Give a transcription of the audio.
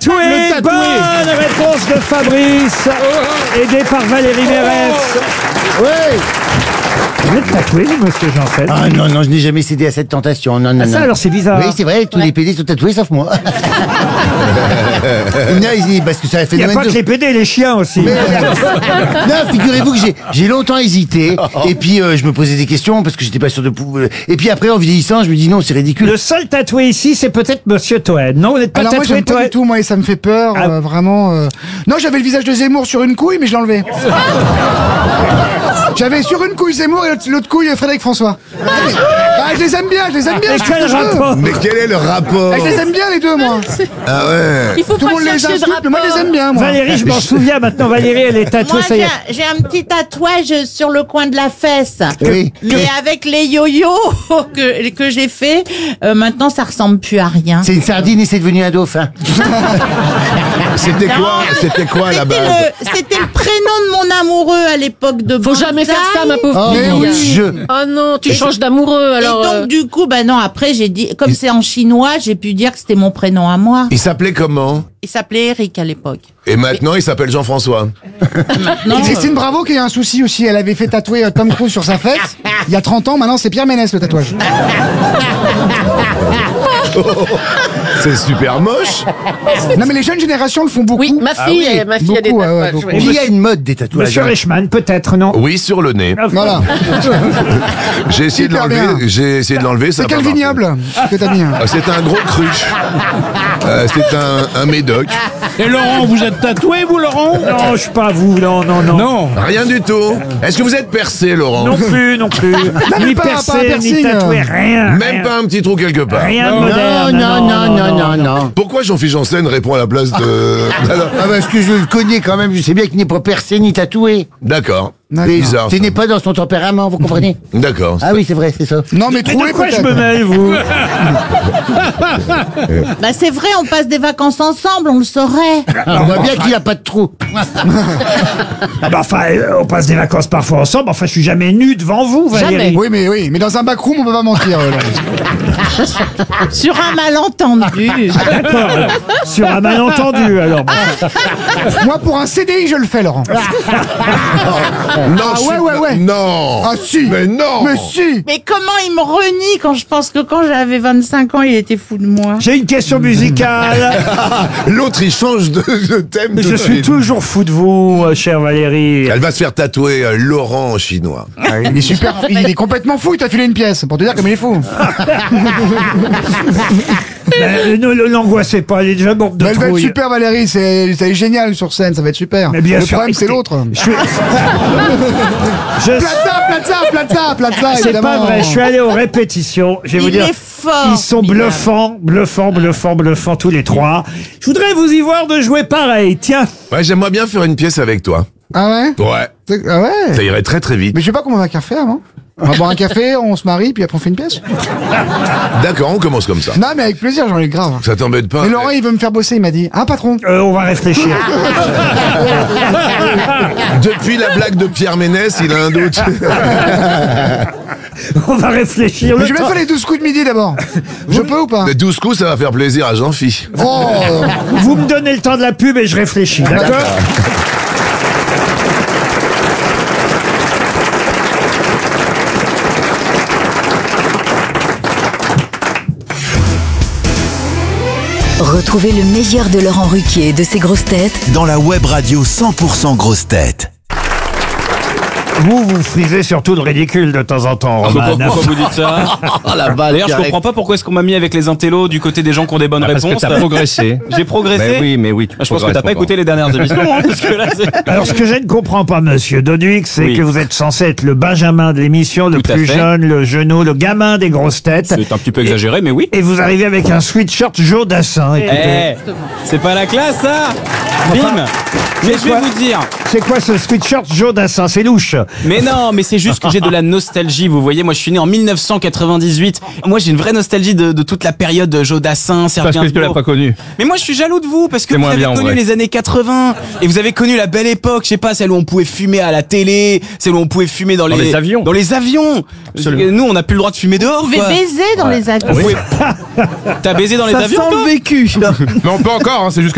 tatoué. Bonne réponse de Fabrice, aidé par Valérie Mérès. Oui. Vous êtes tatoué, vous, monsieur Janssen? Ah non, non, je n'ai jamais cédé à cette tentation. Non, non, Ça, non. alors, c'est bizarre. Oui, c'est vrai, tous les PD sont tatoués sauf moi. Non, parce que ça a fait Il n'y a pas que les PD, les chiens aussi. Non, figurez-vous que j'ai longtemps hésité. Et puis, je me posais des questions parce que j'étais pas sûr de pouvoir. Et puis après, en vieillissant, je me dis non, c'est ridicule. Le seul tatoué ici, c'est peut-être monsieur Toen. Non, vous n'êtes pas Alors moi tatoué, j'aime pas Toen? du tout, moi, et ça me fait peur, vraiment. Non, j'avais le visage de Zemmour sur une couille, mais je l'ai enlevé. J'avais sur une couille Zemmour et l'autre couille Frédéric François. Je les aime bien, Et je quel fais rapport? Mais quel est le rapport? Je les aime bien les deux, moi. Ah ouais. Il faut Tout le pas monde les chercher de insulte, mais moi je les rapport. aime bien, moi. Valérie, je m'en souviens maintenant. Valérie, elle est tatouée, Moi, ça y est. j'ai un petit tatouage sur le coin de la fesse. Oui. Mais avec les yo-yo que j'ai fait, maintenant, ça ressemble plus à rien. C'est une sardine et c'est devenu un dauphin. C'était quoi la base? C'était le prénom de mon amoureux à l'époque de Faut jamais faire ça, ma pauvre Oh fille. mon Dieu. Oh non, tu changes d'amoureux, alors. Et donc, du coup, bah non, après, j'ai dit, comme c'est en chinois, j'ai pu dire que c'était mon prénom à moi. Il s'appelait comment? Il s'appelait Eric à l'époque. Et maintenant, il s'appelle Jean-François. Non, Et Christine Bravo qui a un souci aussi, elle avait fait tatouer Tom Cruise sur sa fesse. Il y a 30 ans, maintenant c'est Pierre Ménès le tatouage. C'est super moche. Non mais les jeunes générations le font beaucoup. Oui, ma fille, oui, ma fille a des beaucoup, ouais, tatouages. beaucoup. oui. Il y a une mode des tatouages. Monsieur Reichmann, peut-être, non? Oui, sur le nez. Voilà. J'ai essayé de Super l'enlever. bien. J'ai essayé de l'enlever. Ça C'est a quel pas marché. vignoble que t'as mis? Ah, c'est un gros cruche. C'est un médoc. Et Laurent, vous êtes tatoué, vous, Laurent? Non, je suis pas vous, non, non, non. Non. Rien du tout. Est-ce que vous êtes percé, Laurent? Non plus, non plus. mais Ni pas un percé, ni piercing, tatoué, rien. Même rien. pas un petit trou quelque part. Rien de Non, moderne. non. Pourquoi Jean-Philippe Janssen répond à la place de... Ah parce que je le connais quand même, je sais bien qu'il n'est pas percé ni tatoué. D'accord. D'accord. Bizarre. Ce n'est pas dans son tempérament, vous comprenez? D'accord. Ah oui, c'est vrai, c'est ça. Non mais Mais troué de quoi je peut-être. me mêle, vous? bah c'est vrai, on passe des vacances ensemble, on le saurait. On voit bien qu'il n'a pas de trou. Ah bah enfin, on passe des vacances parfois ensemble. Enfin, je suis jamais nu devant vous, Valérie. Jamais. Oui, mais dans un backroom on peut pas mentir. Sur un malentendu. D'accord. Sur un malentendu, alors. Moi pour un CDI je le fais, Laurent. Non, Ah ouais. Non. Ah si. Mais non. Mais si. Mais comment il me renie quand je pense que quand j'avais 25 ans, il était fou de moi. J'ai une question musicale. L'autre, il change de thème tout Je de suis suite. toujours fou de vous, chère Valérie. Elle va se faire tatouer Laurent en chinois. Il est super, il est complètement fou, il t'a filé une pièce pour te dire comme il est fou. Ne l'angoissez pas, elle est déjà morte de Elle va être trouille. super Valérie, c'est génial sur scène, ça va être super. Mais bien Le sûr, problème c'est écoutez, l'autre. Je suis... Plaza, C'est pas vrai, je suis allé aux répétitions. Je vais vous Il dire, est fort. ils sont bluffants tous les trois. Je voudrais vous y voir de jouer pareil. Tiens, Ouais, j'aimerais bien faire une pièce avec toi. Ah ouais? Ouais. Ah ouais? Ça irait très très vite. Mais je sais pas comment on va faire avant. On va boire un café, on se marie, puis après on fait une pièce. D'accord, on commence comme ça. Non mais avec plaisir, j'en ai grave. Ça t'embête pas? Mais Laurent il veut me faire bosser, il m'a dit. Ah patron? on va réfléchir. Depuis la blague de Pierre Ménès, il a un doute. On va réfléchir. Mais Le je vais temps- faire les 12 coups de midi d'abord. Je peux ou pas? Les 12 coups, ça va faire plaisir à Jean-Phi. Oh. Vous me donnez le temps de la pub et je réfléchis, d'accord? Retrouvez le meilleur de Laurent Ruquier et de ses grosses têtes dans la web radio 100% grosses têtes. Vous frisez surtout le ridicule de temps en temps, Roman. Pourquoi vous dites ça? D'ailleurs, je comprends pas pourquoi est-ce qu'on m'a mis avec les intellos du côté des gens qui ont des bonnes Parce que réponses. t'as progressé. J'ai progressé. Mais oui, tu Je pense que t'as pas écouté les dernières émissions, hein, parce que là, c'est... Alors, ce que je ne comprends pas, monsieur Doduix, c'est Oui. que vous êtes censé être le Benjamin de l'émission, le Tout à plus fait. jeune, le genou, le gamin des grosses têtes. C'est un petit peu exagéré, mais oui. Et vous arrivez avec un sweatshirt Joe Dassin. Écoutez. C'est pas la classe, ça. Bim. Mais je vais vous dire. C'est quoi ce sweatshirt Joe Dassin? C'est louche. Mais non, mais c'est juste que j'ai de la nostalgie, vous voyez. Moi, je suis né en 1998. Moi, j'ai une vraie nostalgie de toute la période Joe Dassin, Serge Parce que tu l'as Gainsbourg. pas connu. Mais moi, je suis jaloux de vous parce que C'est vous moins avez bien, en connu vrai. les années 80 et vous avez connu la belle époque. Je sais pas, celle où on pouvait fumer à la télé, celle où on pouvait fumer dans les avions. Dans les avions. Absolument. Nous, on n'a plus le droit de fumer dehors. Vous pouvez quoi. baiser dans les avions. On pouvait- T'as baisé dans les avions, toi vécu. Mais on peut encore, hein, c'est juste que